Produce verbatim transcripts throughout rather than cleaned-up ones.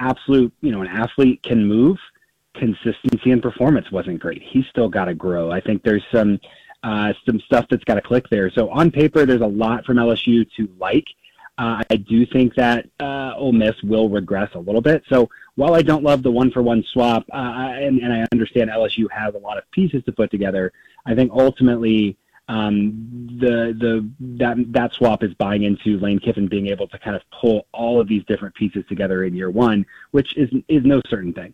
absolute, you know, an athlete can move, consistency and performance wasn't great. He's still got to grow. I think there's some uh, some stuff that's got to click there. So on paper, there's a lot from L S U to like. Uh, I do think that uh, Ole Miss will regress a little bit. So while I don't love the one-for-one swap, uh, and, and I understand L S U has a lot of pieces to put together, I think ultimately um, the the that that swap is buying into Lane Kiffin being able to kind of pull all of these different pieces together in year one, which is is no certain thing.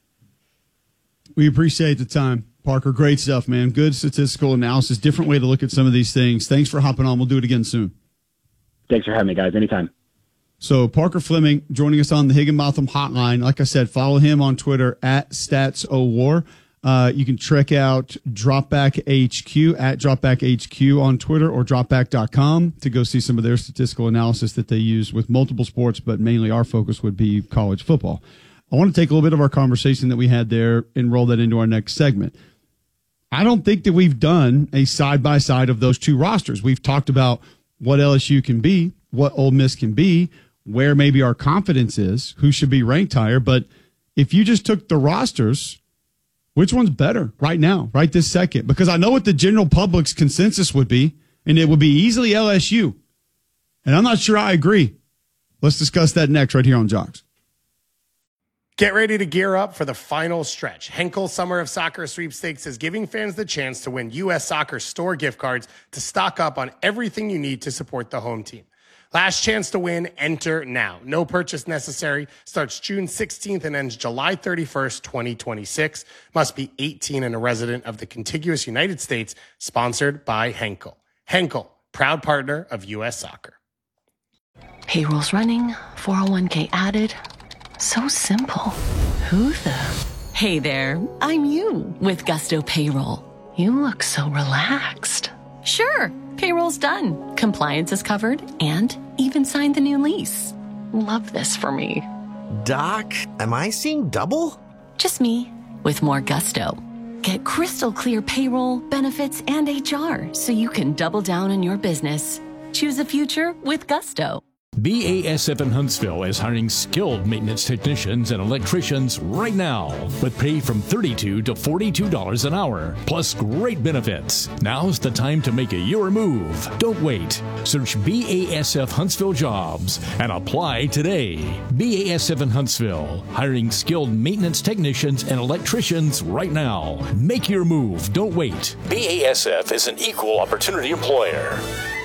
We appreciate the time, Parker. Great stuff, man. Good statistical analysis, different way to look at some of these things. Thanks for hopping on. We'll do it again soon. Thanks for having me, guys. Anytime. So Parker Fleming joining us on the Higginbotham Hotline. Like I said, follow him on Twitter at StatsOWar. Uh, you can check out Dropback H Q at Dropback H Q on Twitter or dropback dot com to go see some of their statistical analysis that they use with multiple sports, but mainly our focus would be college football. I want to take a little bit of our conversation that we had there and roll that into our next segment. I don't think that we've done a side-by-side of those two rosters. We've talked about what L S U can be, what Ole Miss can be, where maybe our confidence is, who should be ranked higher. But if you just took the rosters, which one's better right now, right this second? Because I know what the general public's consensus would be, and it would be easily L S U. And I'm not sure I agree. Let's discuss that next right here on Jocks. Get ready to gear up for the final stretch. Henkel Summer of Soccer Sweepstakes is giving fans the chance to win U S Soccer store gift cards to stock up on everything you need to support the home team. Last chance to win, enter now. No purchase necessary. Starts June sixteenth and ends July thirty-first, twenty twenty-six. Must be eighteen and a resident of the contiguous United States. Sponsored by Henkel. Henkel, proud partner of U S Soccer. Payroll's running, four oh one k added. So simple. Who the? Hey there, I'm you with Gusto Payroll. You look so relaxed. Sure, payroll's done. Compliance is covered and even signed the new lease. Love this for me. Doc, am I seeing double? Just me with more gusto. Get crystal clear payroll, benefits, and H R so you can double down on your business. Choose a future with Gusto. B A S F in Huntsville is hiring skilled maintenance technicians and electricians right now with pay from thirty-two dollars to forty-two dollars an hour, plus great benefits. Now's the time to make a your move. Don't wait. Search B A S F Huntsville Jobs and apply today. B A S F in Huntsville, hiring skilled maintenance technicians and electricians right now. Make your move. Don't wait. B A S F is an equal opportunity employer.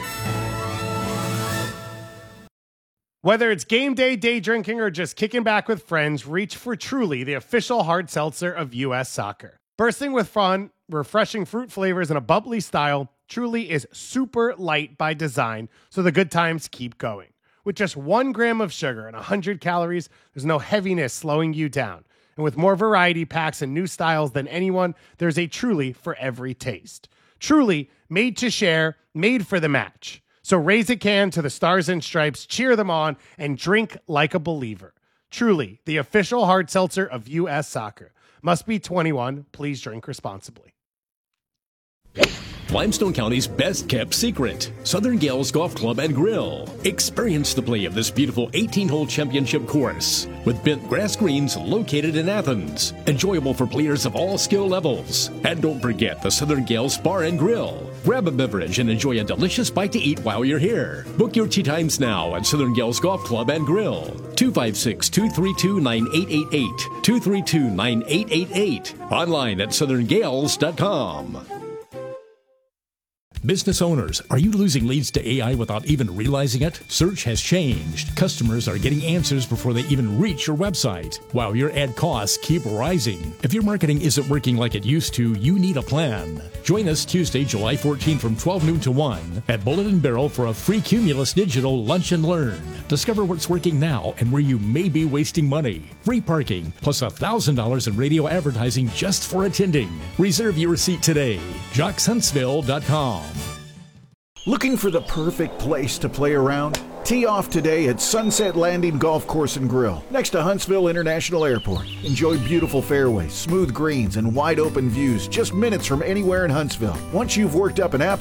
Whether it's game day, day drinking, or just kicking back with friends, reach for Truly, the official hard seltzer of U S Soccer. Bursting with fun, refreshing fruit flavors, and a bubbly style, Truly is super light by design, so the good times keep going. With just one gram of sugar and one hundred calories, there's no heaviness slowing you down. And with more variety packs and new styles than anyone, there's a Truly for every taste. Truly, made to share, made for the match. So raise a can to the Stars and Stripes, cheer them on, and drink like a believer. Truly, the official hard seltzer of U S Soccer. Must be twenty-one. Please drink responsibly. Limestone County's best-kept secret, Southern Gales Golf Club and Grill. Experience the play of this beautiful eighteen-hole championship course with bent grass greens located in Athens. Enjoyable for players of all skill levels. And don't forget the Southern Gales Bar and Grill. Grab a beverage and enjoy a delicious bite to eat while you're here. Book your tee times now at Southern Gales Golf Club and Grill. two five six, two three two, nine eight eight eight. two three two, nine eight eight eight. Online at southern gales dot com. Business owners, are you losing leads to A I without even realizing it? Search has changed. Customers are getting answers before they even reach your website, while your ad costs keep rising. If your marketing isn't working like it used to, you need a plan. Join us Tuesday, July fourteenth from twelve noon to one at Bullet and Barrel for a free Cumulus Digital Lunch and Learn. Discover what's working now and where you may be wasting money. Free parking, plus one thousand dollars in radio advertising just for attending. Reserve your seat today. jocks huntsville dot com. Looking for the perfect place to play around? Tee off today at Sunset Landing Golf Course and Grill, next to Huntsville International Airport. Enjoy beautiful fairways, smooth greens, and wide open views just minutes from anywhere in Huntsville. Once you've worked up an appetite,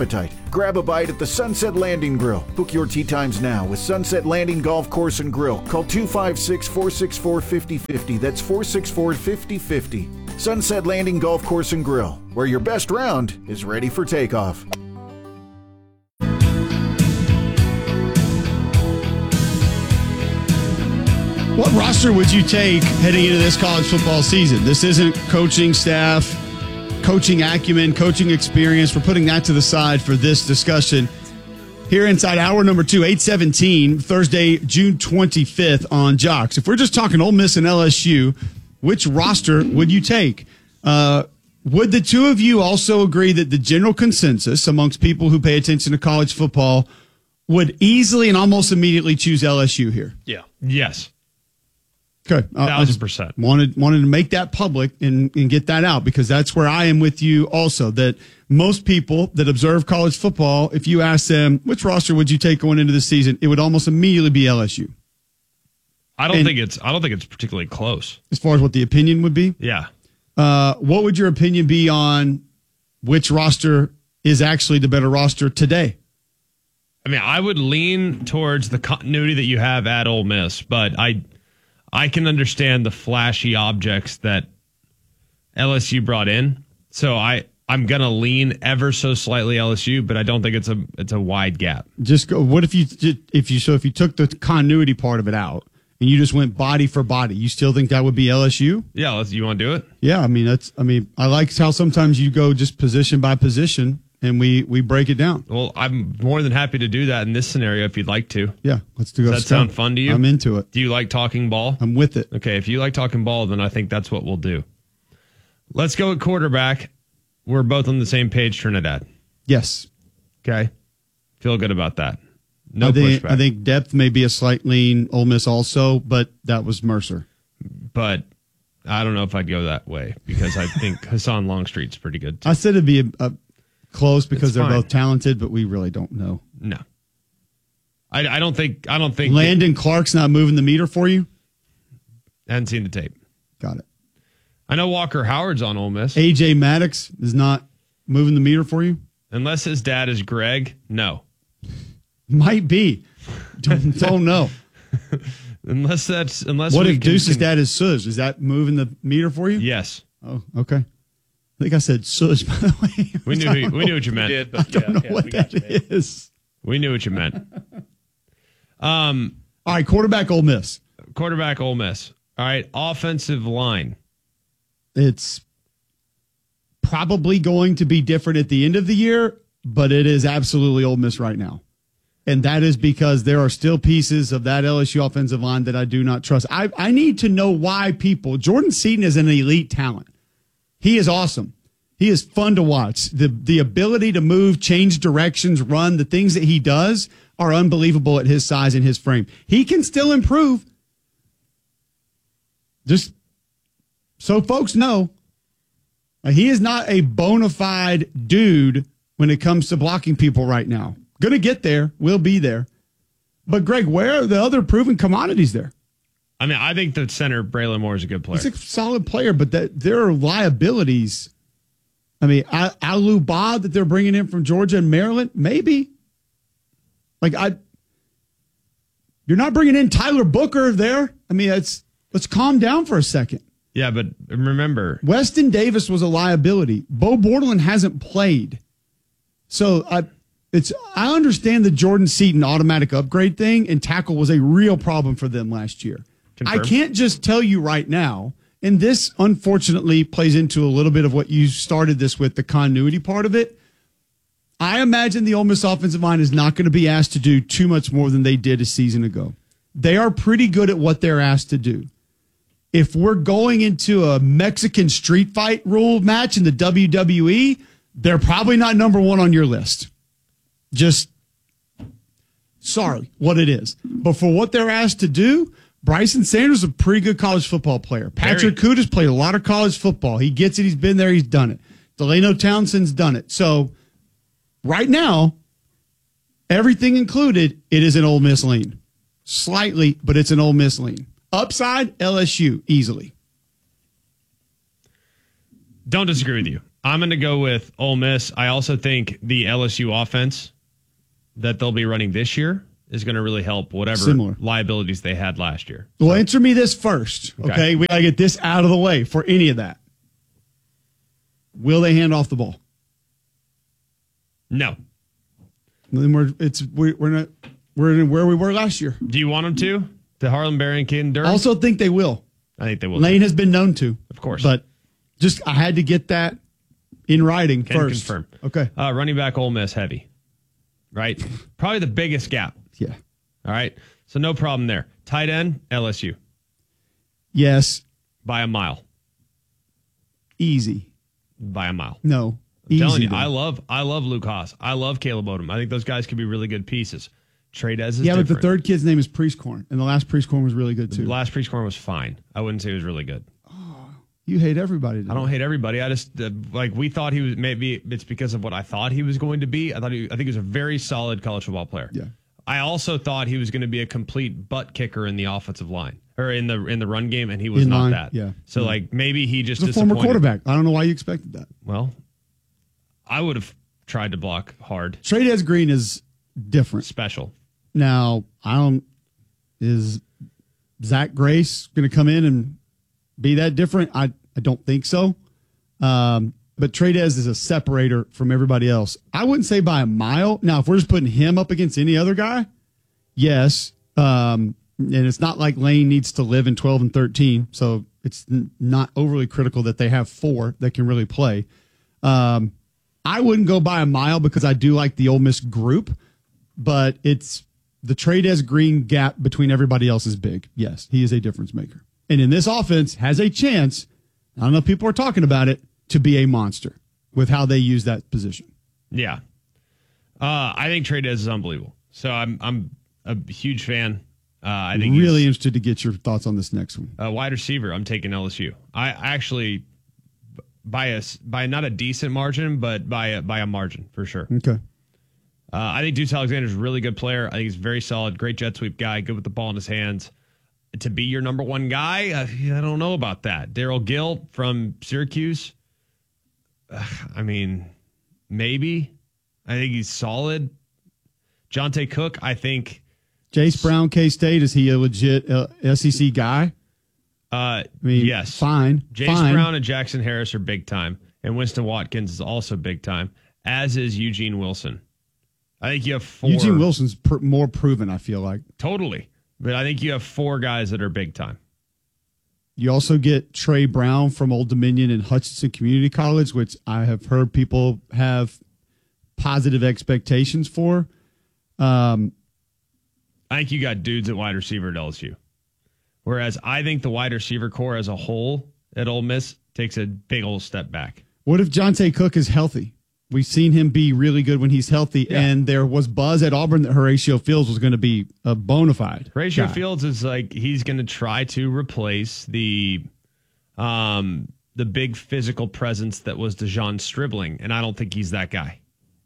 Grab a bite at the Sunset Landing Grill. Book your tee times now with Sunset Landing Golf Course and Grill. Call two five six, four six four, five oh five oh. That's four six four, five oh five oh. Sunset Landing Golf Course and Grill, where your best round is ready for takeoff. What roster would you take heading into this college football season? This isn't coaching staff, coaching acumen, coaching experience. We're putting that to the side for this discussion. Here inside hour number two, eight seventeen, Thursday, June twenty-fifth on Jocks. If we're just talking Ole Miss and L S U, which roster would you take? Uh, would the two of you also agree that the general consensus amongst people who pay attention to college football would easily and almost immediately choose L S U here? Yeah. Yes. Okay. Uh, I Thousand just percent. Wanted, wanted to make that public and, and get that out because that's where I am with you also, that most people that observe college football, if you ask them, which roster would you take going into the season, it would almost immediately be L S U. I don't and think it's I don't think it's particularly close. As far as what the opinion would be? Yeah. Uh, what would your opinion be on which roster is actually the better roster today? I mean, I would lean towards the continuity that you have at Ole Miss, but I I can understand the flashy objects that L S U brought in. So I, I'm gonna lean ever so slightly L S U, but I don't think it's a it's a wide gap. Just go. What if you if you so if you took the continuity part of it out and you just went body for body, you still think that would be L S U? Yeah, let's, you want to do it? Yeah, I mean that's. I mean I like how sometimes you go just position by position and we we break it down. Well, I'm more than happy to do that in this scenario if you'd like to. Yeah, let's do. Does that sound fun to you? I'm into it. Do you like talking ball? I'm with it. Okay, if you like talking ball, then I think that's what we'll do. Let's go at quarterback. We're both on the same page, Trinidad. Yes. Okay. Feel good about that. No I think, pushback. I think depth may be a slight lean Ole Miss also, but that was Mercer. But I don't know if I'd go that way because I think Hassan Longstreet's pretty good too. I said it'd be a, a close because It's they're fine. both talented, but we really don't know. No. I, I don't think I don't think Landon Clark's not moving the meter for you? I hadn't seen the tape. Got it. I know Walker Howard's on Ole Miss. A J Maddox is not moving the meter for you? Unless his dad is Greg, no. Might be. Don't, don't know. Unless that's unless What we if can- Deuce's can- dad is Suge? Is that moving the meter for you? Yes. Oh, okay. I think I said Suge, by the way. We knew who, we knew what you meant. You did, but I don't yeah, know yeah, what we got that you, man. is. We knew what you meant. Um All right, quarterback Ole Miss. quarterback Ole Miss. All right, offensive line. It's probably going to be different at the end of the year, but it is absolutely Ole Miss right now. And that is because there are still pieces of that L S U offensive line that I do not trust. I, I need to know why people. Jordan Seaton is an elite talent. He is awesome. He is fun to watch. The the ability to move, change directions, run, the things that he does are unbelievable at his size and his frame. He can still improve. Just so folks know, uh, he is not a bona fide dude when it comes to blocking people right now. Going to get there. Will be there. But, Greg, where are the other proven commodities there? I mean, I think the center, Braylon Moore, is a good player. He's a solid player, but that there are liabilities. I mean, Al- Alu Ba that they're bringing in from Georgia and Maryland, maybe. Like, I, you're not bringing in Tyler Booker there. I mean, it's let's calm down for a second. Yeah, but remember, Weston Davis was a liability. Bo Bordelon hasn't played. So I it's I understand the Jordan Seaton automatic upgrade thing, and tackle was a real problem for them last year. Confirmed. I can't just tell you right now, and this unfortunately plays into a little bit of what you started this with, the continuity part of it. I imagine the Ole Miss offensive line is not going to be asked to do too much more than they did a season ago. They are pretty good at what they're asked to do. If we're going into a Mexican street fight rule match in the W W E, they're probably not number one on your list. Just sorry, what it is. But for what they're asked to do, Bryson Sanders is a pretty good college football player. Patrick Kutas played a lot of college football. He gets it. He's been there. He's done it. Delano Townsend's done it. So right now, everything included, it is an Ole Miss lean. Slightly, but it's an Ole Miss lean. Upside, L S U, easily. don't disagree with you. I'm going to go with Ole Miss. I also think the L S U offense that they'll be running this year is going to really help whatever Similar. liabilities they had last year. Well, answer me this first, okay? Okay. We got to get this out of the way for any of that. Will they hand off the ball? No. Then we're it's we, we're not we're in where we were last year. Do you want them to? To Harlan Berry and Caden Durham? Also think they will. I think they will. Lane too. has been known to, Of course. but just I had to get that in writing Can first. confirm. Okay. Uh, running back Ole Miss heavy, right? Probably the biggest gap. Yeah. All right. So no problem there. Tight end, L S U Yes. by a mile. Easy. By a mile. No. I'm Easy. telling you, though. I love I love Luke Haas. I love Caleb Odom. I think those guys could be really good pieces. Trey Dez is yeah, different. but the third kid's name is Priestcorn, and the last Priestcorn was really good The too. last Priestcorn was fine. I wouldn't say he was really good. You hate everybody. Today. I don't hate everybody. I just uh, like we thought he was. Maybe it's because of what I thought he was going to be. I thought he. I think he was a very solid college football player. Yeah. I also thought he was going to be a complete butt kicker in the offensive line or in the in the run game, and he was In not line, that. yeah. So Yeah. like maybe he just He's a former disappointed. quarterback. I don't know why you expected that. Well, I would have tried to block hard. Trey Des Green is different. Special. Now, I don't. Is Zach Grace going to come in and be that different? I, I don't think so. Um, but Trey Des is a separator from everybody else. I wouldn't say by a mile. Now, if we're just putting him up against any other guy, yes. Um, and it's not like Lane needs to live in twelve and thirteen. So it's n- not overly critical that they have four that can really play. Um, I wouldn't go by a mile because I do like the Ole Miss group, but it's the Trey Des Green gap between everybody else is big. Yes, he is a difference maker. And in this offense has a chance, I don't know if people are talking about it, to be a monster with how they use that position. Yeah. Uh, I think Trey Dez is unbelievable. So I'm I'm a huge fan. Uh, I think really he's interested to get your thoughts on this next one. a wide receiver. I'm taking L S U. I actually by a by not a decent margin, but by a, by a margin for sure. Okay. Uh, I think Deuce Alexander is a really good player. I think he's very solid, great jet sweep guy, good with the ball in his hands. To be your number one guy, uh, I don't know about that. Daryl Gill from Syracuse. Uh, I mean, maybe. I think he's solid. Jonte Cook, I think. Jace Brown, K-State, is he a legit uh, S E C guy? Uh, I mean, yes. fine. Jace fine. Brown and Jackson Harris are big time, and Winston Watkins is also big time, as is Eugene Wilson. I think you have four. Eugene Wilson's pr- more proven, I feel like. Totally. But I think you have four guys that are big time. You also get Trey Brown from Old Dominion and Hutchinson Community College, which I have heard people have positive expectations for. Um, I think you got dudes at wide receiver at L S U. Whereas I think the wide receiver core as a whole at Ole Miss takes a big old step back. what if Jonte Cook is healthy? We've seen him be really good when he's healthy, Yeah. and there was buzz at Auburn that Horatio Fields was going to be a bona fide. Horatio guy. Fields is like he's going to try to replace the um, the big physical presence that was DeJon Stribling, and I don't think he's that guy.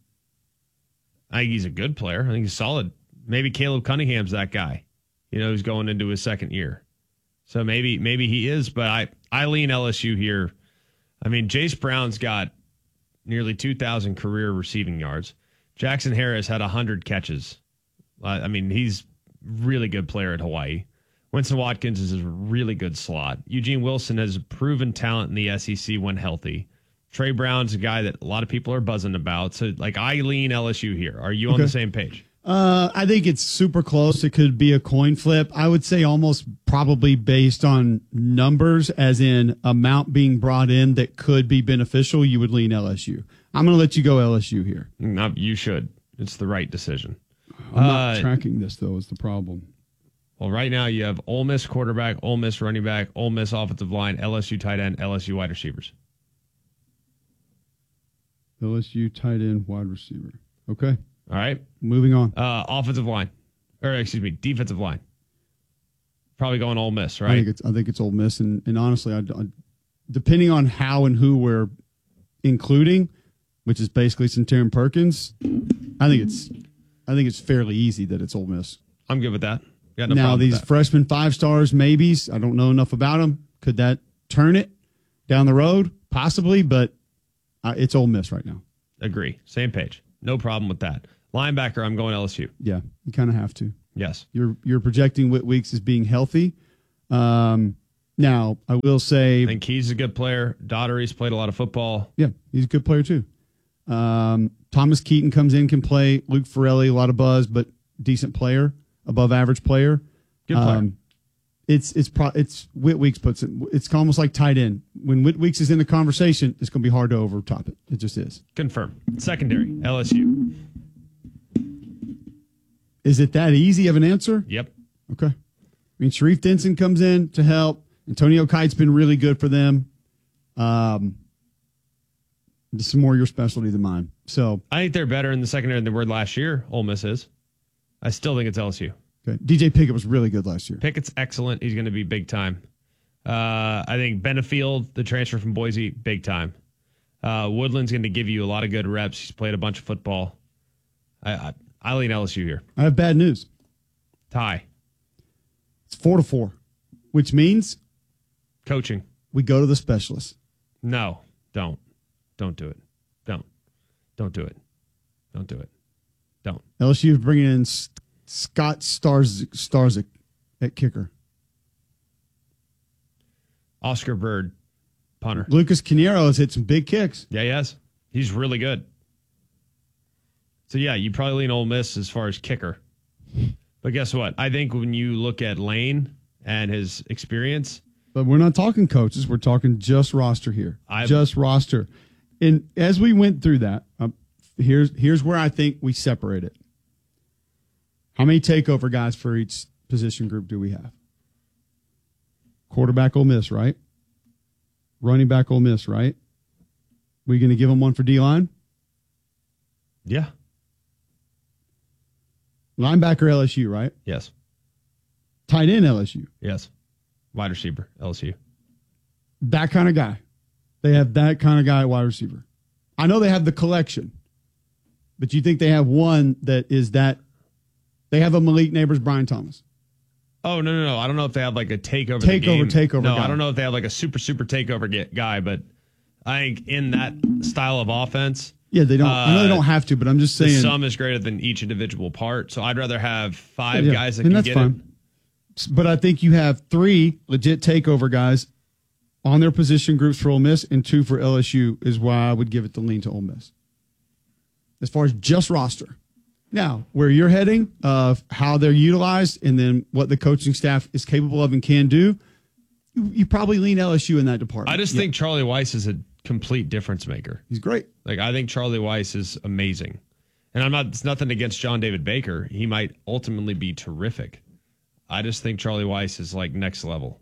I think he's a good player. I think he's solid. Maybe Caleb Cunningham's that guy. You know, who's going into his second year. So maybe maybe he is, but I, I lean L S U here. I mean, Jace Brown's got nearly two thousand career receiving yards. Jackson Harris had one hundred catches. Uh, I mean, he's really good player at Hawaii. Winston Watkins is a really good slot. Eugene Wilson has proven talent in the S E C when healthy. Trey Brown's a guy that a lot of people are buzzing about. So, like, I lean L S U here. Are you on Okay. the same page? Uh, I think it's super close. It could be a coin flip. I would say almost probably based on numbers, as in amount being brought in that could be beneficial. You would lean L S U. I'm going to let you go L S U here. No, you should. It's the right decision. I'm not Uh, tracking this, though, is the problem. Well, right now you have Ole Miss quarterback, Ole Miss running back, Ole Miss offensive line, L S U tight end, L S U wide receivers. L S U tight end, wide receiver. Okay, All right. moving on. Uh, offensive line, or excuse me, defensive line. Probably going Ole Miss, I right? think it's I think it's Ole Miss, and, and honestly, I, I, depending on how and who we're including, which is basically Centurion Perkins, I think it's I think it's fairly easy that it's Ole Miss. I'm good with that. Got no now problem with these that. freshman five stars, maybes. I don't know enough about them. Could that turn it down the road? Possibly, but uh, it's Ole Miss right now. Agree. Same page. No problem with that. Linebacker, I'm going L S U. Yeah, you kind of have to. Yes. You're you're projecting Whit Weeks as being healthy. Um, now, I will say... I think he's a good player. Daughtery's played a lot of football. Yeah, he's a good player too. Um, Thomas Keaton comes in, can play. Luke Farrelly, a lot of buzz, but decent player, above average player. Good player. Um, it's it's pro, it's Whit Weeks puts it. It's almost like tight end. When Whit Weeks is in the conversation, it's going to be hard to overtop it. It just is. Confirm. Secondary, L S U. Is it that easy of an answer? Yep. Okay. I mean, Sharif Denson comes in to help. Antonio Kite's been really good for them. Um, this is more your specialty than mine. So I think they're better in the secondary than they were last year. Ole Miss is. I still think it's L S U. okay. D J Pickett was really good last year. Pickett's excellent. He's going to be big time. Uh, I think Benefield, the transfer from Boise, big time. Uh, Woodland's going to give you a lot of good reps. He's played a bunch of football. I, I, I lean L S U here. I have bad news. Tie. It's four to four, which means Coaching. we go to the specialists. No, don't. Don't do it. Don't. Don't do it. Don't do it. Don't. L S U is bringing in S- Scott Stars Starzik at kicker. Oscar Bird, punter. Lucas Canero has hit some big kicks. Yeah, he has. He's really good. So, yeah, you probably lean Ole Miss as far as kicker. But guess what? I think when you look at Lane and his experience. But we're not talking coaches. We're talking just roster here. I've, just roster. And as we went through that, um, here's here's where I think we separate it. How many takeover guys for each position group do we have? Quarterback Ole Miss, right? Running back Ole Miss, right? We going to give them one for D-line? Yeah. Linebacker L S U, right? Yes. Tight end L S U. Yes. Wide receiver, L S U. That kind of guy. They have that kind of guy at wide receiver. I know they have the collection, but you think they have one that is that they have a Malik Neighbors, Brian Thomas. Oh, no, no, no. I don't know if they have like a takeover. Takeover, takeover No, guy. I don't know if they have like a super, super takeover get, guy, but I think in that style of offense. Yeah, they don't. Uh, I know they don't have to, but I'm just the saying. sum is greater than each individual part. So I'd rather have five Yeah, guys that and can that's get fine. it. But I think you have three legit takeover guys on their position groups for Ole Miss and two for L S U is why I would give it the lean to Ole Miss. As far as just roster. Now, where you're heading, uh, how they're utilized, and then what the coaching staff is capable of and can do, you, you probably lean L S U in that department. I just Yeah. think Charlie Weiss is a complete difference maker. He's great. Like, I think Charlie Weiss is amazing. And I'm not, it's nothing against John David Baker. He might ultimately be terrific. I just think Charlie Weiss is like next level.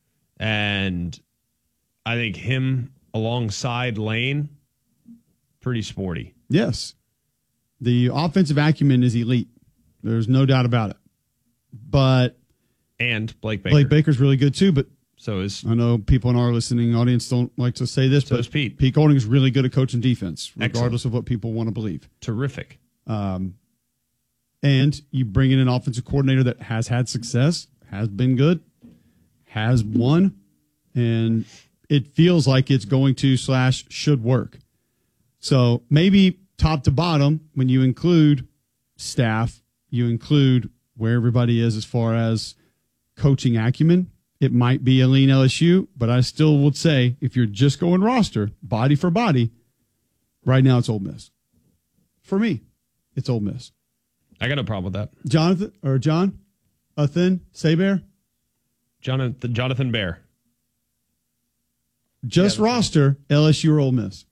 And I think him alongside Lane, pretty sporty. Yes. The offensive acumen is elite. There's no doubt about it. But And Blake Baker. Blake Baker's really good too, but So is I know people in our listening audience don't like to say this, So but is Pete. Pete Golding is really good at coaching defense, Excellent. regardless of what people want to believe. terrific. Um, and you bring in an offensive coordinator that has had success, has been good, has won, and it feels like it's going to slash should work. So maybe top to bottom, when you include staff, you include where everybody is as far as coaching acumen, it might be a lean L S U, but I still would say if you're just going roster, body for body, right now it's Ole Miss. For me, it's Ole Miss. I got no problem with that. Jonathan or John, Athen, Saber, Jonathan, Jonathan Bear. just Yeah, roster L S U or Ole Miss.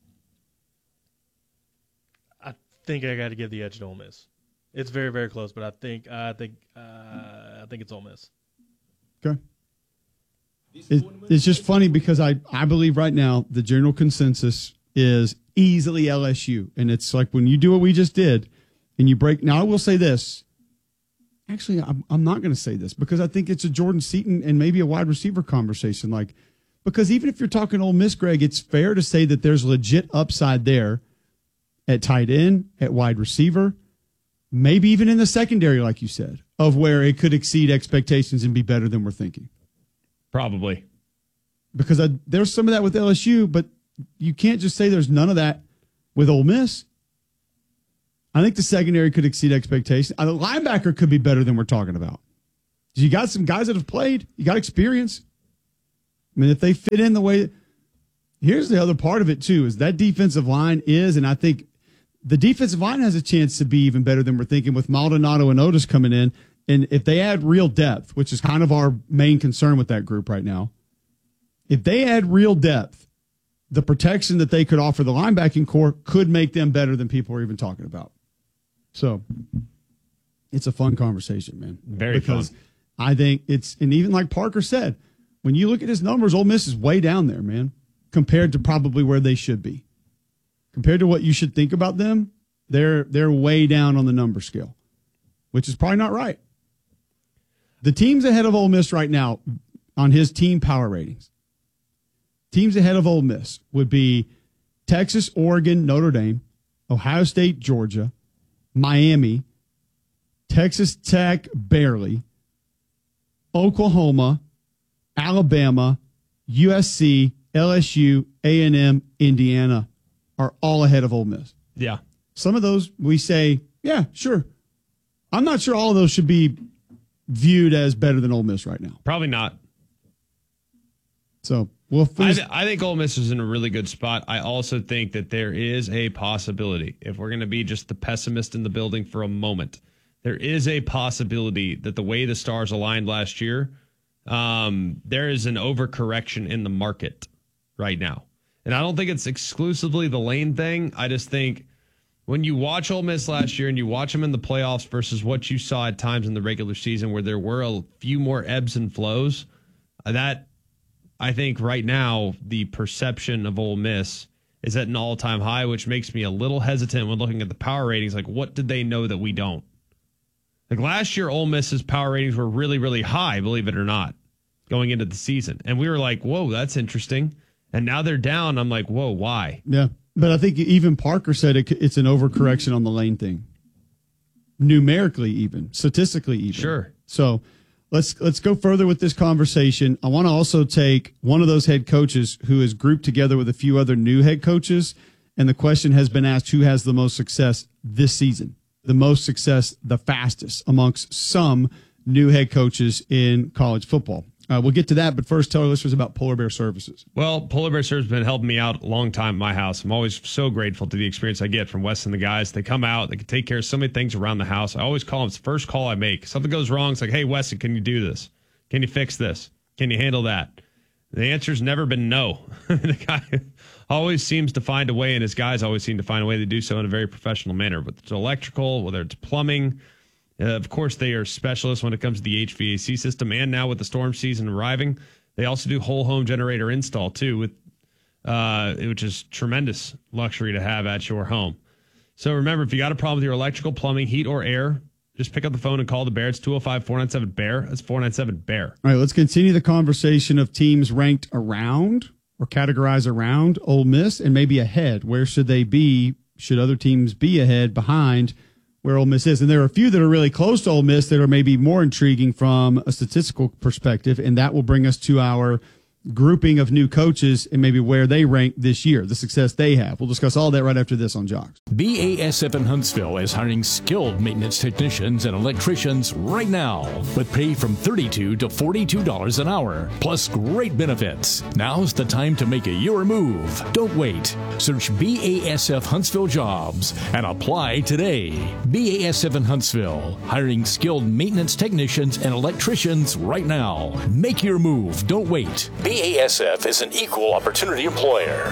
I think I got to give the edge to Ole Miss. It's very, very close, but I think I think uh, I think it's Ole Miss. Okay. It, it's just funny because I, I believe right now the general consensus is easily L S U. And it's like when you do what we just did and you break. Now, I will say this. Actually, I'm, I'm not going to say this because I think it's a Jordan Seaton and maybe a wide receiver conversation. Like, because even if you're talking Ole Miss, Greg, it's fair to say that there's legit upside there at tight end, at wide receiver, maybe even in the secondary, like you said, of where it could exceed expectations and be better than we're thinking. Probably. Because I, there's some of that with L S U, but you can't just say there's none of that with Ole Miss. I think the secondary could exceed expectations. The linebacker could be better than we're talking about. You got some guys that have played. You got experience. I mean, if they fit in the way. Here's the other part of it, too, is that defensive line is, and I think the defensive line has a chance to be even better than we're thinking with Maldonado and Otis coming in. And if they add real depth, which is kind of our main concern with that group right now, if they add real depth, the protection that they could offer the linebacking core could make them better than people are even talking about. So it's a fun conversation, man. Very because fun. I think it's, and even like Parker said, when you look at his numbers, Ole Miss is way down there, man, compared to probably where they should be. Compared to what you should think about them, they're they're way down on the number scale, which is probably not right. The teams ahead of Ole Miss right now on his team power ratings, teams ahead of Ole Miss would be Texas, Oregon, Notre Dame, Ohio State, Georgia, Miami, Texas Tech, barely, Oklahoma, Alabama, U S C, L S U, A and M, Indiana are all ahead of Ole Miss. Yeah. Some of those we say, yeah, sure. I'm not sure all of those should be viewed as better than Ole Miss right now. Probably not. So we'll I, th- I think Ole Miss is in a really good spot. I also think that there is a possibility, if we're going to be just the pessimist in the building for a moment, there is a possibility that the way the stars aligned last year, um, there is an overcorrection in the market right now. And I don't think it's exclusively the Lane thing. I just think when you watch Ole Miss last year and you watch them in the playoffs versus what you saw at times in the regular season where there were a few more ebbs and flows, that I think right now the perception of Ole Miss is at an all-time high, which makes me a little hesitant when looking at the power ratings. Like, what did they know that we don't? Like last year, Ole Miss's power ratings were really, really high, believe it or not, going into the season. And we were like, whoa, that's interesting. And now they're down. I'm like, whoa, why? Yeah. But I think even Parker said it, it's an overcorrection on the Lane thing. Numerically, even statistically, even. Sure. So let's let's go further with this conversation. I want to also take one of those head coaches who is grouped together with a few other new head coaches. And the question has been asked, who has the most success this season? The most success, the fastest amongst some new head coaches in college football. Uh, we'll get to that, but first tell our listeners about Polar Bear Services. Well, Polar Bear Services has been helping me out a long time at my house. I'm always so grateful to the experience I get from Wes and the guys. They come out, they can take care of so many things around the house. I always call them, it's the first call I make. Something goes wrong, it's like, hey, Wes, can you do this? Can you fix this? Can you handle that? The answer's never been no. The guy always seems to find a way, and his guys always seem to find a way to do so in a very professional manner. Whether it's electrical, whether it's plumbing. Uh, of course, they are specialists when it comes to the H V A C system. And now with the storm season arriving, they also do whole home generator install, too, with uh, which is tremendous luxury to have at your home. So remember, if you got a problem with your electrical, plumbing, heat, or air, just pick up the phone and call the Bear. It's two oh five, four nine seven, B E A R. That's four nine seven, B E A R. All right, let's continue the conversation of teams ranked around or categorized around Ole Miss and maybe ahead. Where should they be? Should other teams be ahead, behind where Ole Miss is? And there are a few that are really close to Ole Miss that are maybe more intriguing from a statistical perspective, and that will bring us to our grouping of new coaches and maybe where they rank this year, the success they have. We'll discuss all that right after this on Jocks. B A S F in Huntsville is hiring skilled maintenance technicians and electricians right now, with pay from thirty-two dollars to forty-two dollars an hour, plus great benefits. Now's the time to make a your move. Don't wait. Search B A S F Huntsville Jobs and apply today. B A S F in Huntsville, hiring skilled maintenance technicians and electricians right now. Make your move. Don't wait. B A S F is an equal opportunity employer.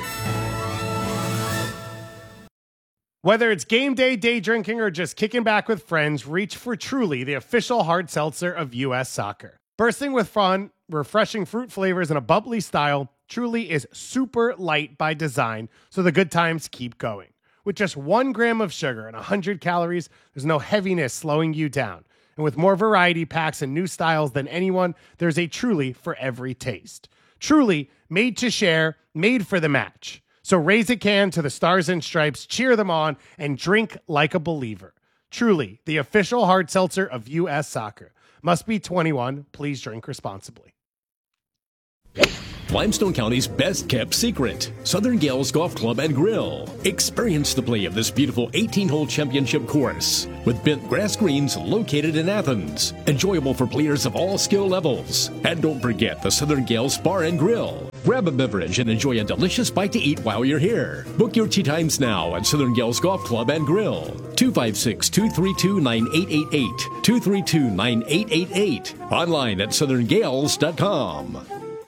Whether it's game day, day drinking, or just kicking back with friends, reach for Truly, the official hard seltzer of U S Soccer. Bursting with fun, refreshing fruit flavors, and a bubbly style, Truly is super light by design, so the good times keep going. With just one gram of sugar and one hundred calories, there's no heaviness slowing you down. And with more variety packs and new styles than anyone, there's a Truly for every taste. Truly, made to share, made for the match. So raise a can to the Stars and Stripes, cheer them on, and drink like a believer. Truly, the official hard seltzer of U S Soccer. Must be twenty-one. Please drink responsibly. Limestone County's best-kept secret, Southern Gales Golf Club and Grill. Experience the play of this beautiful eighteen-hole championship course with bent grass greens located in Athens. Enjoyable for players of all skill levels. And don't forget the Southern Gales Bar and Grill. Grab a beverage and enjoy a delicious bite to eat while you're here. Book your tee times now at Southern Gales Golf Club and Grill. two five six, two three two, nine eight eight eight. two three two, nine eight eight eight. Online at southern gales dot com.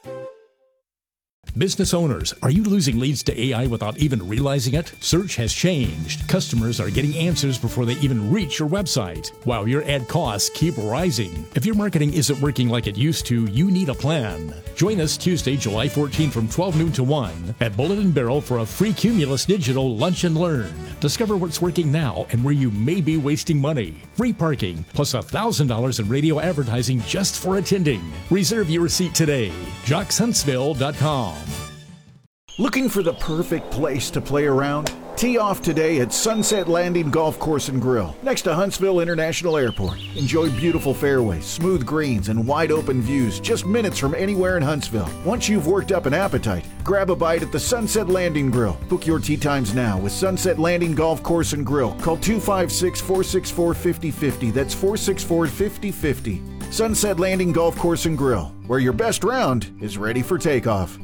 Business owners, are you losing leads to A I without even realizing it? Search has changed. Customers are getting answers before they even reach your website, while your ad costs keep rising. If your marketing isn't working like it used to, you need a plan. Join us Tuesday, July fourteenth from twelve noon to one at Bullet and Barrel for a free Cumulus Digital Lunch and Learn. Discover what's working now and where you may be wasting money. Free parking, plus one thousand dollars in radio advertising just for attending. Reserve your seat today. jocks huntsville dot com. Looking for the perfect place to play around? Tee off today at Sunset Landing Golf Course and Grill, next to Huntsville International Airport. Enjoy beautiful fairways, smooth greens, and wide open views just minutes from anywhere in Huntsville. Once you've worked up an appetite, grab a bite at the Sunset Landing Grill. Book your tee times now with Sunset Landing Golf Course and Grill. Call two five six, four six four, five zero five zero. That's four six four, five zero five zero. Sunset Landing Golf Course and Grill, where your best round is ready for takeoff.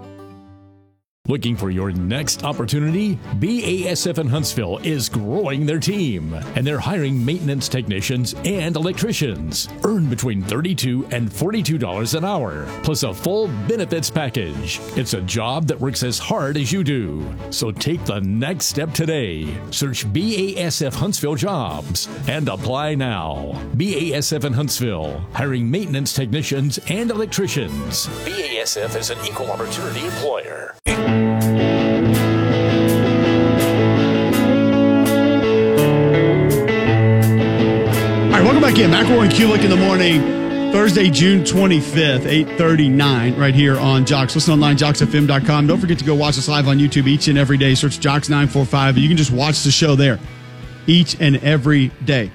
Looking for your next opportunity? B A S F in Huntsville is growing their team, and they're hiring maintenance technicians and electricians. Earn between thirty-two dollars and forty-two dollars an hour, plus a full benefits package. It's a job that works as hard as you do. So take the next step today. Search B A S F Huntsville Jobs and apply now. B A S F in Huntsville, hiring maintenance technicians and electricians. B A S F is an equal opportunity employer. Welcome back in. McElroy and Kulik in the morning, Thursday, June twenty-fifth, eight thirty-nine, right here on Jocks. Listen online, jocks f m dot com. Don't forget to go watch us live on YouTube each and every day. Search Jocks nine four five. You can just watch the show there each and every day.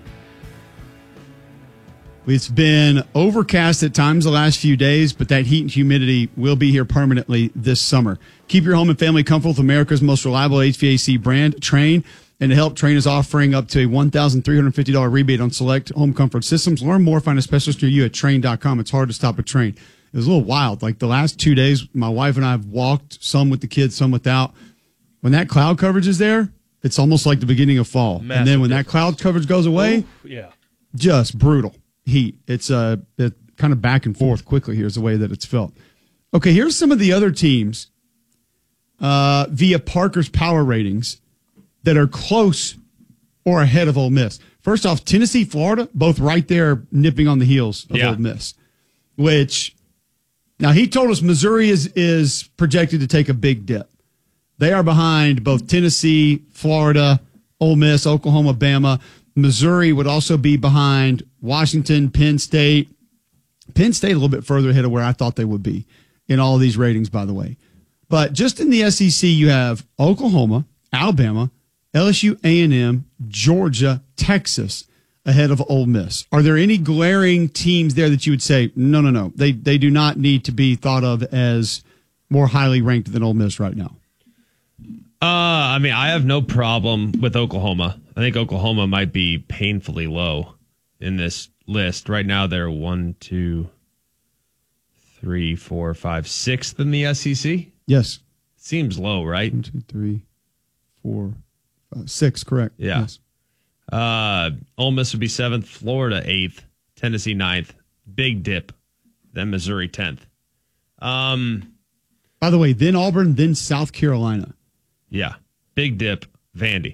It's been overcast at times the last few days, but that heat and humidity will be here permanently this summer. Keep your home and family comfortable with America's most reliable H V A C brand, Trane. And to help, Trane is offering up to a one thousand three hundred fifty dollars rebate on select home comfort systems. Learn more, find a specialist near you at Trane dot com. It's hard to stop a Trane. It was a little wild. Like the last two days, my wife and I have walked, some with the kids, some without. When that cloud coverage is there, it's almost like the beginning of fall. Massive and then when difference. That cloud coverage goes away, Oof, yeah, just brutal heat. It's uh, it kind of back and forth quickly. Here's the way that it's felt. Okay, here's some of the other teams uh, via Parker's power ratings that are close or ahead of Ole Miss. First off, Tennessee, Florida, both right there nipping on the heels of yeah. Ole Miss. Which, now he told us Missouri is, is projected to take a big dip. They are behind both Tennessee, Florida, Ole Miss, Oklahoma, Bama. Missouri would also be behind Washington, Penn State. Penn State a little bit further ahead of where I thought they would be in all of these ratings, by the way. But just in the S E C, you have Oklahoma, Alabama, L S U, A and M, Georgia, Texas ahead of Ole Miss. Are there any glaring teams there that you would say, no, no, no, they they do not need to be thought of as more highly ranked than Ole Miss right now? Uh, I mean, I have no problem with Oklahoma. I think Oklahoma might be painfully low in this list. Right now, they're one, two, three, four, five, sixth in the S E C. Yes. Seems low, right? One, two, three, four, five, six, correct. Yeah. Yes. Uh, Ole Miss would be seventh, Florida eighth, Tennessee ninth, big dip, then Missouri tenth. Um, By the way, then Auburn, then South Carolina. Yeah, big dip, Vandy.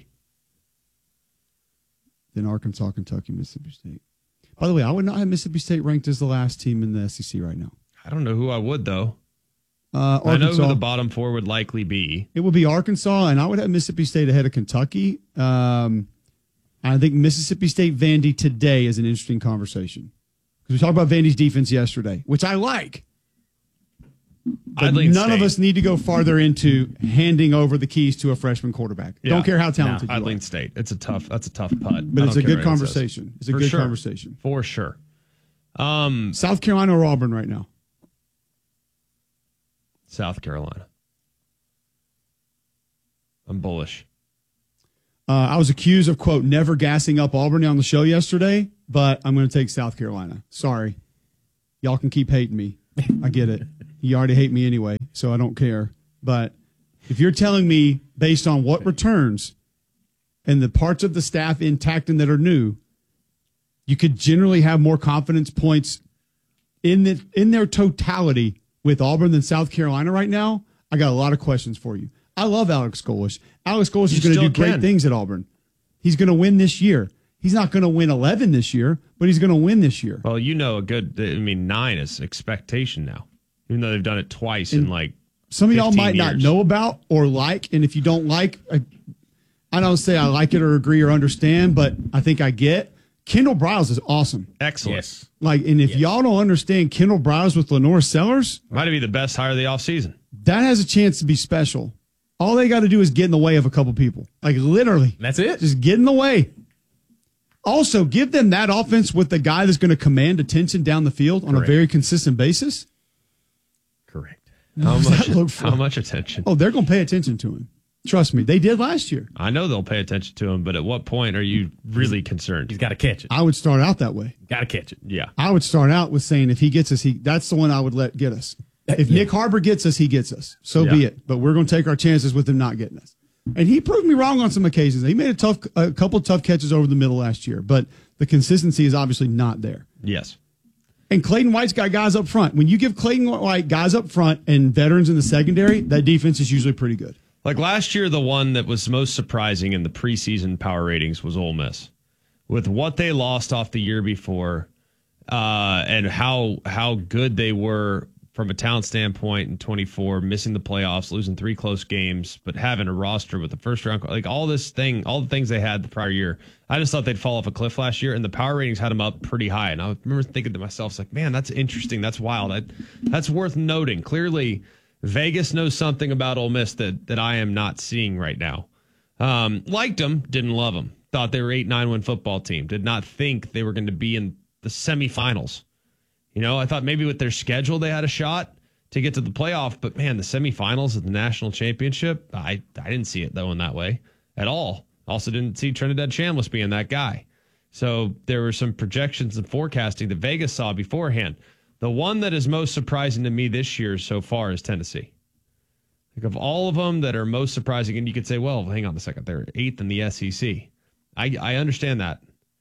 Then Arkansas, Kentucky, Mississippi State. By the way, I would not have Mississippi State ranked as the last team in the S E C right now. I don't know who I would, though. Uh, I know who the bottom four would likely be. It would be Arkansas, and I would have Mississippi State ahead of Kentucky. Um, I think Mississippi State, Vandy today is an interesting conversation. Because we talked about Vandy's defense yesterday, which I like. But none State. of us need to go farther into handing over the keys to a freshman quarterback. Yeah. Don't care how talented no, you I'd are. lean State. It's a tough. That's a tough putt. But it's a good conversation. It's a For good sure. conversation. For sure. Um, South Carolina or Auburn right now? South Carolina. I'm bullish. Uh, I was accused of, quote, never gassing up Auburn on the show yesterday, but I'm going to take South Carolina. Sorry. Y'all can keep hating me. I get it. You already hate me anyway, so I don't care. But if you're telling me based on what returns and the parts of the staff intact and that are new, you could generally have more confidence points in the, in their totality with Auburn than South Carolina right now, I got a lot of questions for you. I love Alex Golesh. Alex Golesh is going to do great can. things at Auburn. He's going to win this year. He's not going to win eleven this year, but he's going to win this year. Well, you know, a good, I mean, nine is expectation now, even though they've done it twice and in like some of y'all might years. not know about or like, and if you don't like, I, I don't say I like it or agree or understand, but I think I get. Kendall Briles is awesome. Excellent. Yes. Like, and if Yes. y'all don't understand Kendall Briles with Lenore Sellers, Might be the best hire of the offseason. that has a chance to be special. All they got to do is get in the way of a couple people. Like, literally. That's it. Just get in the way. Also, give them that offense with the guy that's going to command attention down the field on Correct. a very consistent basis. Correct. What How does much, that look for? how much attention? Oh, they're going to pay attention to him. Trust me. They did last year. I know they'll pay attention to him, but at what point are you really concerned? He's got to catch it. I would start out that way. Got to catch it. Yeah. I would start out with saying if he gets us, he that's the one I would let get us. If Nick Harbor gets us, he gets us. So be Yeah. it. But we're going to take our chances with him not getting us. And he proved me wrong on some occasions. He made a tough, a couple tough catches over the middle last year, but the consistency is obviously not there. Yes. And Clayton White's got guys up front. When you give Clayton White guys up front and veterans in the secondary, that defense is usually pretty good. Like last year, the one that was most surprising in the preseason power ratings was Ole Miss. With what they lost off the year before, uh, and how how good they were from a talent standpoint in twenty-four, missing the playoffs, losing three close games, but having a roster with the first round, like all this thing, all the things they had the prior year. I just thought they'd fall off a cliff last year, and the power ratings had them up pretty high. And I remember thinking to myself, it's like, man, that's interesting. That's wild. That, that's worth noting. Clearly, Vegas knows something about Ole Miss that, that I am not seeing right now. Um, liked them, didn't love them. Thought they were eight nine win football team. Did not think they were going to be in the semifinals. You know, I thought maybe with their schedule they had a shot to get to the playoff, but man, the semifinals of the national championship, I, I didn't see it though in that way at all. Also didn't see Trinidad Chambliss being that guy. So there were some projections and forecasting that Vegas saw beforehand. The one that is most surprising to me this year so far is Tennessee. Like of all of them that are most surprising, and you could say, well, hang on a second, they're eighth in the S E C. I, I understand that.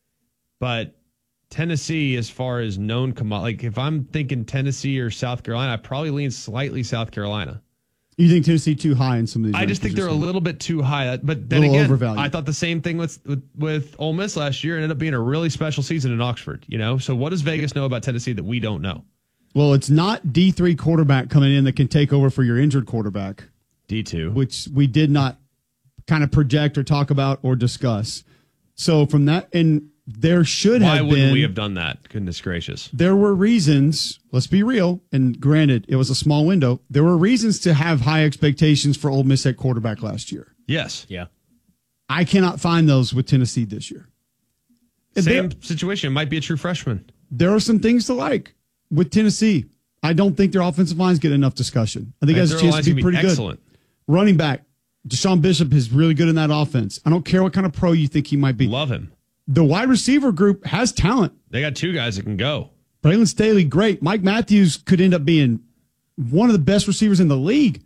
But Tennessee, as far as known, like if I'm thinking Tennessee or South Carolina, I probably lean slightly South Carolina. You think Tennessee too high in some of these? I just think they're a little bit too high. But then Little again, overvalued. I thought the same thing with, with with Ole Miss last year. It ended up being a really special season in Oxford. You know, so what does Vegas know about Tennessee that we don't know? Well, it's not D three quarterback coming in that can take over for your injured quarterback, D two, which we did not kind of project or talk about or discuss. So from that, and there should Why have wouldn't been. we have done that? Goodness gracious. There were reasons, let's be real, and granted, it was a small window. There were reasons to have high expectations for Ole Miss at quarterback last year. Yes. Yeah. I cannot find those with Tennessee this year. And Same there, situation. Might be a true freshman. there are some things to like with Tennessee. I don't think their offensive lines get enough discussion. I think it has a Their chance line's to be gonna pretty excellent. good. Running back, Deshaun Bishop is really good in that offense. I don't care what kind of pro you think he might be. Love him. The wide receiver group has talent. They got two guys that can go. Braylon Staley, great. Mike Matthews could end up being one of the best receivers in the league.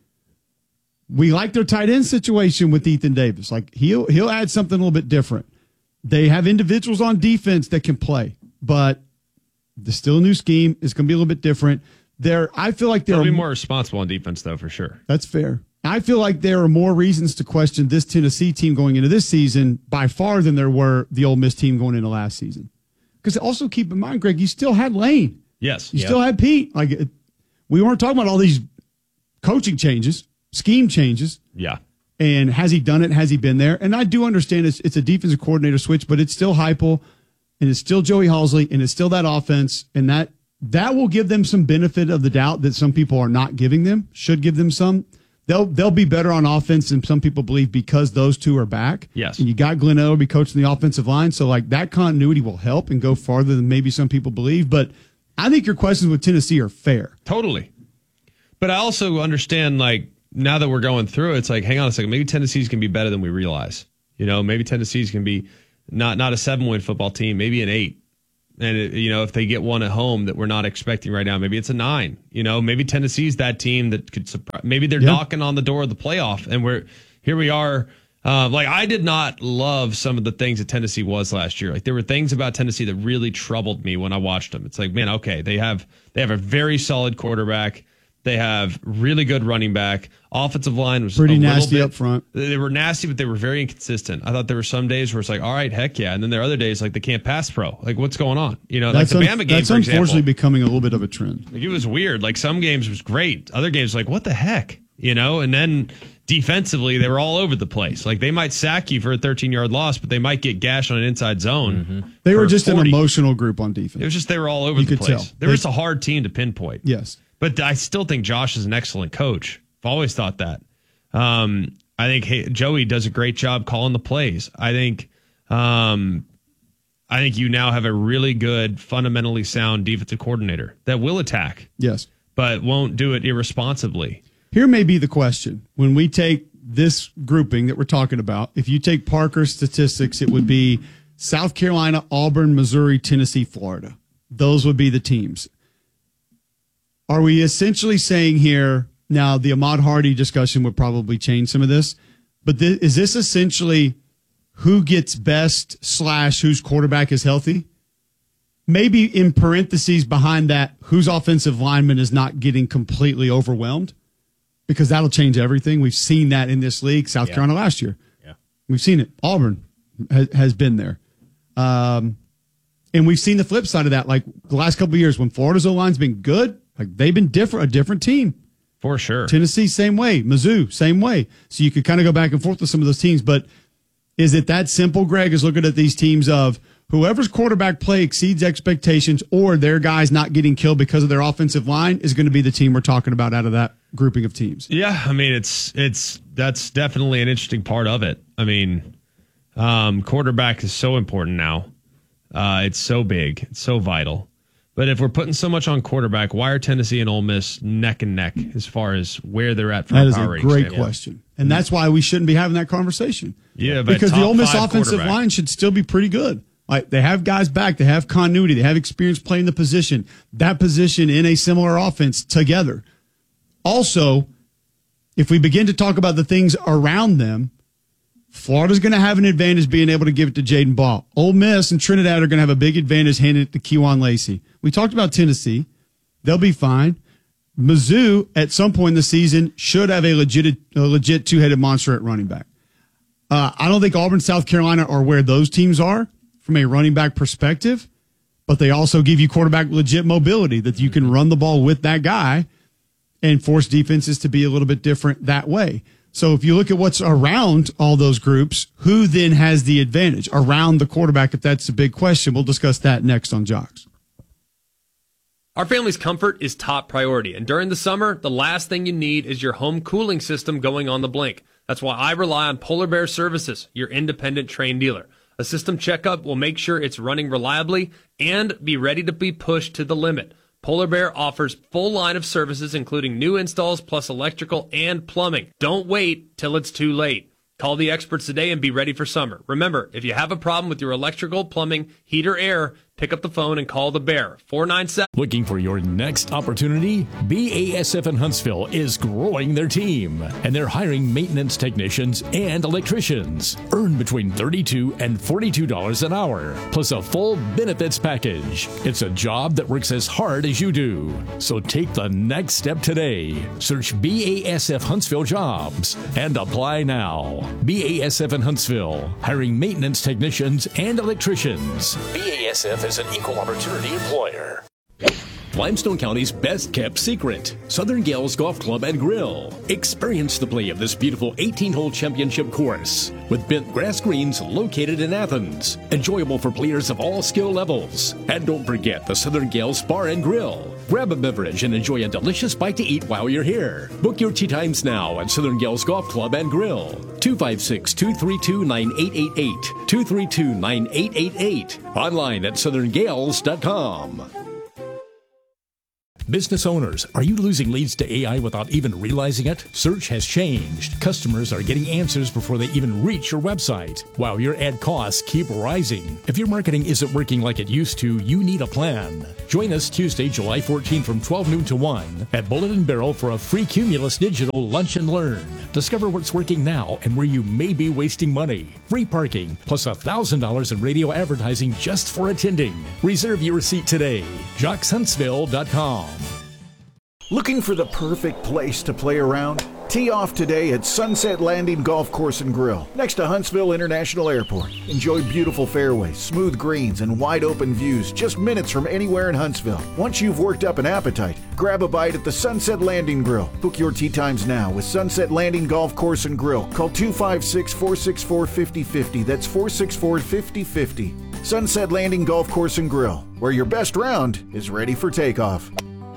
We like their tight end situation with Ethan Davis. Like he'll he'll add something a little bit different. They have individuals on defense that can play, but there's still a new scheme. It's going to be a little bit different. There, I feel like there They'll are be more responsible on defense, though, for sure. That's fair. I feel like there are more reasons to question this Tennessee team going into this season by far than there were the Ole Miss team going into last season. Because also keep in mind, Greg, you still had Lane. Yes. You Yeah. still had Pete. Like it, we weren't talking about all these coaching changes, scheme changes. Yeah. And has he done it? Has he been there? And I do understand it's, it's a defensive coordinator switch, but it's still Heupel, and it's still Joey Halzle, and it's still that offense, and that that will give them some benefit of the doubt that some people are not giving them. Should give them some. They'll they'll be better on offense than some people believe because those two are back. Yes. And you got Glenn Ellerbe coaching the offensive line, so like that continuity will help and go farther than maybe some people believe. But I think your questions with Tennessee are fair. Totally. But I also understand, like, now that we're going through it, it's like, hang on a second, maybe Tennessee's can be better than we realize. You know, maybe Tennessee's can be not not a seven-win football team, maybe an eight. And, it, you know, if they get one at home that we're not expecting right now, maybe it's a nine. You know, maybe Tennessee's that team that could surprise. Maybe they're yeah. knocking on the door of the playoff, and we're here we are. Uh, like, I did not love some of the things that Tennessee was last year. Like, there were things about Tennessee that really troubled me when I watched them. It's like, man, okay, they have they have a very solid quarterback. They have really good running back. Offensive line was pretty a nasty bit, up front. They were nasty, but they were very inconsistent. I thought there were some days where it's like, all right, heck yeah. And then there are other days like they can't pass pro. Like, what's going on? You know, that's like the un- Bama game, that's for unfortunately example, becoming a little bit of a trend. Like, it was weird. Like, some games was great. Other games, like, what the heck? You know, and then defensively, they were all over the place. Like, they might sack you for a thirteen-yard loss, but they might get gashed on an inside zone. Mm-hmm. They were just forty. An emotional group on defense. It was just they were all over you the could place. Tell. They were just a hard team to pinpoint. Yes. But I still think Josh is an excellent coach. I've always thought that. Um, I think hey, Joey does a great job calling the plays. I think um, I think you now have a really good, fundamentally sound defensive coordinator that will attack. Yes. But won't do it irresponsibly. Here may be the question. When we take this grouping that we're talking about, if you take Parker's statistics, it would be South Carolina, Auburn, Missouri, Tennessee, Florida. Those would be the teams. Are we essentially saying here, now the Ahmad Hardy discussion would probably change some of this, but th- is this essentially who gets best slash whose quarterback is healthy? Maybe in parentheses behind that, whose offensive lineman is not getting completely overwhelmed, because that'll change everything. We've seen that in this league. South yeah. Carolina last year. Yeah. We've seen it. Auburn has, has been there. Um, and we've seen the flip side of that. Like the last couple of years when Florida's O-line's been good, like they've been different, a different team. For sure. Tennessee, same way. Mizzou, same way. So you could kind of go back and forth with some of those teams. But is it that simple, Greg, is looking at these teams of whoever's quarterback play exceeds expectations or their guys not getting killed because of their offensive line is going to be the team we're talking about out of that grouping of teams? Yeah, I mean, it's it's that's definitely an interesting part of it. I mean, um, quarterback is so important now. Uh, it's so big. It's so vital. But if we're putting so much on quarterback, why are Tennessee and Ole Miss neck and neck as far as where they're at from that a is power a rating great standpoint? question. And that's why we shouldn't be having that conversation. Yeah, but because the Ole Miss top five offensive quarterback. line should still be pretty good. Like they have guys back, they have continuity, they have experience playing the position, that position in a similar offense together. Also, if we begin to talk about the things around them, Florida's going to have an advantage being able to give it to Jaden Ball. Ole Miss and Trinidad are going to have a big advantage handing it to Kejuan Lacey. We talked about Tennessee. They'll be fine. Mizzou, at some point in the season, should have a legit, a legit two-headed monster at running back. Uh, I don't think Auburn, South Carolina are where those teams are from a running back perspective, but they also give you quarterback legit mobility that you can run the ball with that guy and force defenses to be a little bit different that way. So if you look at what's around all those groups, who then has the advantage around the quarterback? If that's a big question, we'll discuss that next on Jocks. Our family's comfort is top priority, and during the summer, the last thing you need is your home cooling system going on the blink. That's why I rely on Polar Bear Services, your independent Trane dealer. A system checkup will make sure it's running reliably and be ready to be pushed to the limit. Polar Bear offers full line of services, including new installs plus electrical and plumbing. Don't wait till it's too late. Call the experts today and be ready for summer. Remember, if you have a problem with your electrical, plumbing, heat, or air, pick up the phone and call the Bear. four nine seven Looking for your next opportunity? B A S F in Huntsville is growing their team, and they're hiring maintenance technicians and electricians. Earn between thirty-two dollars and forty-two dollars an hour, plus a full benefits package. It's a job that works as hard as you do. So take the next step today. Search B A S F Huntsville Jobs and apply now. B A S F in Huntsville, hiring maintenance technicians and electricians. B A S F is an equal opportunity employer. Limestone County's best kept secret, Southern Gales Golf Club and Grill. Experience the play of this beautiful eighteen-hole championship course with bent grass greens located in Athens. Enjoyable for players of all skill levels. And don't forget the Southern Gales Bar and Grill. Grab a beverage and enjoy a delicious bite to eat while you're here. Book your tee times now at Southern Gales Golf Club and Grill. two five six, two three two, nine eight eight eight. two three two, nine eight eight eight. Online at southern gales dot com. Business owners, are you losing leads to A I without even realizing it? Search has changed. Customers are getting answers before they even reach your website, while your ad costs keep rising. If your marketing isn't working like it used to, you need a plan. Join us Tuesday, July fourteenth from twelve noon to one at Bullet and Barrel for a free Cumulus Digital Lunch and Learn. Discover what's working now and where you may be wasting money. Free parking, plus one thousand dollars in radio advertising just for attending. Reserve your seat today. Jocks Huntsville dot com. Looking for the perfect place to play around? Tee off today at Sunset Landing Golf Course and Grill, next to Huntsville International Airport. Enjoy beautiful fairways, smooth greens, and wide open views just minutes from anywhere in Huntsville. Once you've worked up an appetite, grab a bite at the Sunset Landing Grill. Book your tee times now with Sunset Landing Golf Course and Grill. Call two five six, four six four, five zero five zero. That's four six four, five zero five zero. Sunset Landing Golf Course and Grill, where your best round is ready for takeoff.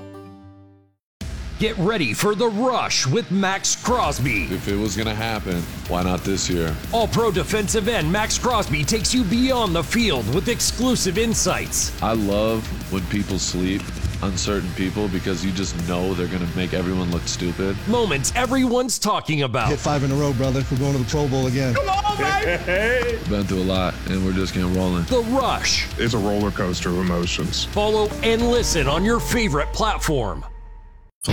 Get ready for The Rush with Max Crosby. If it was going to happen, why not this year? All-pro defensive end Max Crosby takes you beyond the field with exclusive insights. I love when people sleep on certain people because you just know they're going to make everyone look stupid. Moments everyone's talking about. Hit five in a row, brother. We're going to the Pro Bowl again. Come on, baby! Been through a lot, and we're just getting rolling. The Rush. It's a roller coaster of emotions. Follow and listen on your favorite platform.